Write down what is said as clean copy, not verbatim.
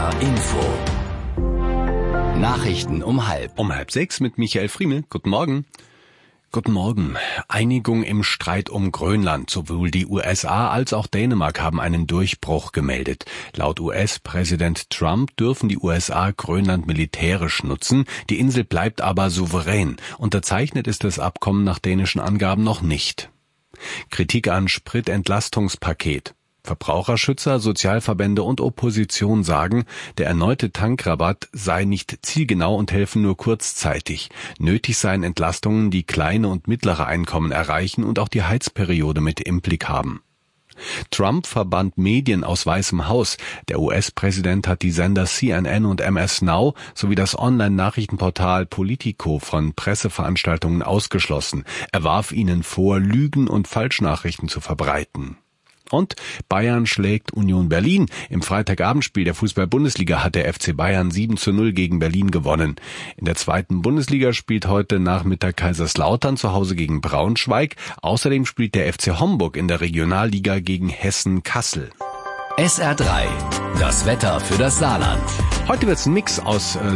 HR Info. Nachrichten um 5:30 mit Michael Friemel. Guten Morgen. Guten Morgen. Einigung im Streit um Grönland. Sowohl die USA als auch Dänemark haben einen Durchbruch gemeldet. Laut US-Präsident Trump dürfen die USA Grönland militärisch nutzen. Die Insel bleibt aber souverän. Unterzeichnet ist das Abkommen nach dänischen Angaben noch nicht. Kritik an Spritentlastungspaket. Verbraucherschützer, Sozialverbände und Opposition sagen, der erneute Tankrabatt sei nicht zielgenau und helfe nur kurzzeitig. Nötig seien Entlastungen, die kleine und mittlere Einkommen erreichen und auch die Heizperiode mit im Blick haben. Trump verbannt Medien aus Weißem Haus. Der US-Präsident hat die Sender CNN und MS Now sowie das Online-Nachrichtenportal Politico von Presseveranstaltungen ausgeschlossen. Er warf ihnen vor, Lügen und Falschnachrichten zu verbreiten. Und Bayern schlägt Union Berlin. Im Freitagabendspiel der Fußball-Bundesliga hat der FC Bayern 7:0 gegen Berlin gewonnen. In der zweiten Bundesliga spielt heute Nachmittag Kaiserslautern zu Hause gegen Braunschweig. Außerdem spielt der FC Homburg in der Regionalliga gegen Hessen-Kassel. SR3, das Wetter für das Saarland. Heute wird's ein Mix aus